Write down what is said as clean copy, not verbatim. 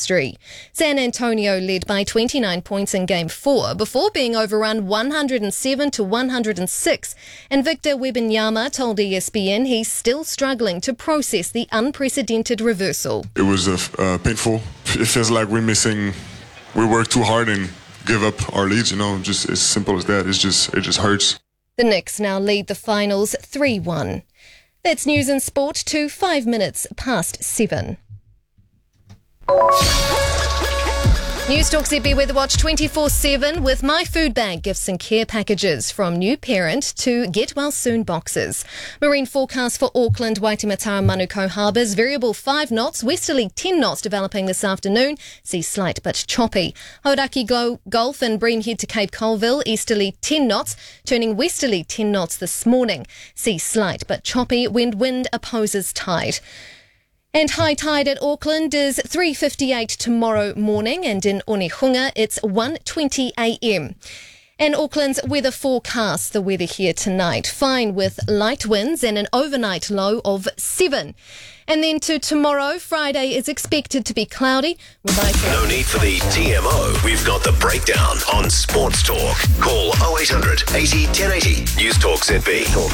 history. San Antonio led by 29 points in Game 4 before being overrun 107-106, and Victor Wembanyama told ESPN he's still struggling to process the unprecedented reversal. It was painful. It feels like we work too hard and give up our leads, just as simple as that. It just hurts. The Knicks now lead the finals 3-1. That's news and sport to 5 minutes past 7. News Talk ZB Weather Watch 24/7 with My Food Bag gifts and care packages from new parent to Get Well Soon boxes. Marine forecast for Auckland, Waitemata and Manukau harbours. Variable 5 knots, westerly 10 knots developing this afternoon. Sea slight but choppy. Hauraki Gulf and Bream Head to Cape Colville, easterly 10 knots, turning westerly 10 knots this morning. Sea slight but choppy. Wind opposes tide. And high tide at Auckland is 3:58 tomorrow morning, and in Onehunga it's 1:20 a.m. And Auckland's weather forecast, the weather here tonight, fine with light winds and an overnight low of 7. And then to tomorrow, Friday is expected to be cloudy. No need for the TMO. We've got the breakdown on Sports Talk. Call 0800 80 1080. News Talk ZB.